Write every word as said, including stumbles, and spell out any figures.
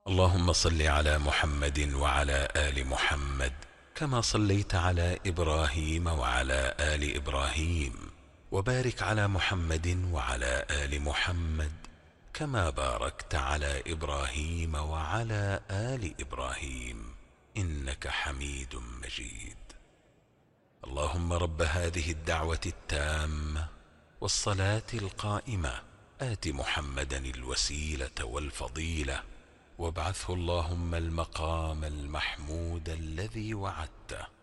اللهم صل على محمد وعلى آل محمد كما صليت على إبراهيم وعلى آل إبراهيم، وبارك على محمد وعلى آل محمد كما باركت على إبراهيم وعلى آل إبراهيم إنك حميد مجيد. اللهم رب هذه الدعوة التامة والصلاة القائمة آت محمدا الوسيلة والفضيلة، وابعثه اللهم المقام المحمود الذي وعدته.